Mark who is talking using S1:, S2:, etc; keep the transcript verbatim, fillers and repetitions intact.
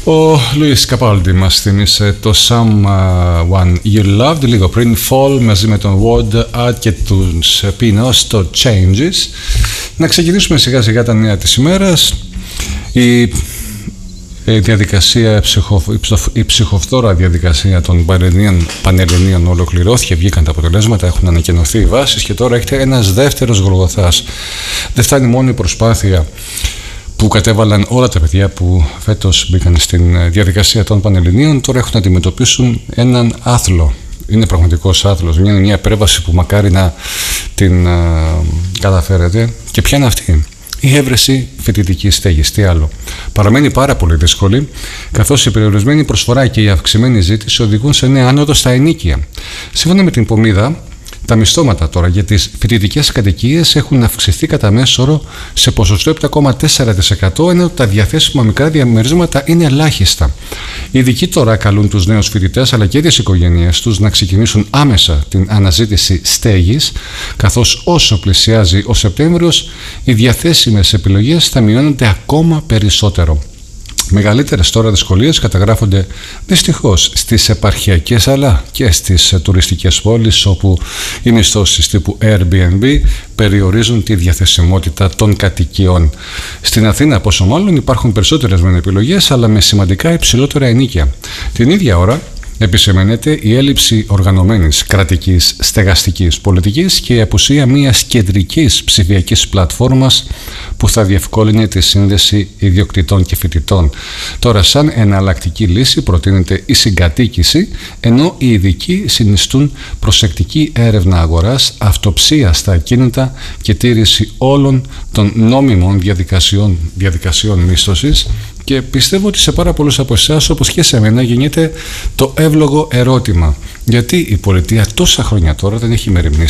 S1: Ο Λουίς Καπάλντι μας θύμισε το Someone You Loved λίγο πριν, Fall, μαζί με τον Ward Art και τους Pinos στο Changes. Να ξεκινήσουμε σιγά σιγά τα νέα της ημέρας. Η, η διαδικασία, η ψυχοφθόρα διαδικασία των Πανελληνίων ολοκληρώθηκε, βγήκαν τα αποτελέσματα, έχουν ανακοινωθεί οι βάσεις και τώρα έχετε ένας δεύτερος Γολγοθάς. Δεν φτάνει μόνο η προσπάθεια που κατέβαλαν όλα τα παιδιά που φέτος μπήκαν στην διαδικασία των Πανελληνίων, τώρα έχουν να αντιμετωπίσουν έναν άθλο. Είναι πραγματικός άθλος, μια, μια επέμβαση που μακάρι να την α, καταφέρετε. Και ποια είναι αυτή? Η έβρεση φοιτητικής στέγης. Τι άλλο? Παραμένει πάρα πολύ δύσκολη, καθώς η περιορισμένη προσφορά και η αυξημένη ζήτηση οδηγούν σε νέα άνοδο στα ενοίκια. Σύμφωνα με την Πομίδα, τα μισθώματα τώρα για τις φοιτητικές κατοικίες έχουν αυξηθεί κατά μέσο όρο σε ποσοστό επτά κόμμα τέσσερα τοις εκατό, ενώ τα διαθέσιμα μικρά διαμερίσματα είναι ελάχιστα. Οι ειδικοί τώρα καλούν τους νέους φοιτητές αλλά και τις οικογένειές τους να ξεκινήσουν άμεσα την αναζήτηση στέγης, καθώς όσο πλησιάζει ο Σεπτέμβριος, οι διαθέσιμες επιλογές θα μειώνονται ακόμα περισσότερο. Μεγαλύτερες τώρα δυσκολίες καταγράφονται δυστυχώς στις επαρχιακές αλλά και στις τουριστικές πόλεις, όπου οι μισθώσεις τύπου Airbnb περιορίζουν τη διαθεσιμότητα των κατοικιών. Στην Αθήνα, πόσο μάλλον, υπάρχουν περισσότερες μεν επιλογές αλλά με σημαντικά υψηλότερα ενοίκια. Την ίδια ώρα επισημαίνεται η έλλειψη οργανωμένης κρατικής στεγαστικής πολιτικής και η απουσία μιας κεντρικής ψηφιακής πλατφόρμας που θα διευκόλυνε τη σύνδεση ιδιοκτητών και φοιτητών. Τώρα, σαν εναλλακτική λύση προτείνεται η συγκατοίκηση, ενώ οι ειδικοί συνιστούν προσεκτική έρευνα αγοράς, αυτοψία στα ακίνητα και τήρηση όλων των νόμιμων διαδικασιών, διαδικασιών μίσθωσης. Και πιστεύω ότι σε πάρα πολλούς από εσάς, όπως και σε μένα, γεννιέται το εύλογο ερώτημα: γιατί η πολιτεία τόσα χρόνια τώρα δεν έχει μεριμνήσει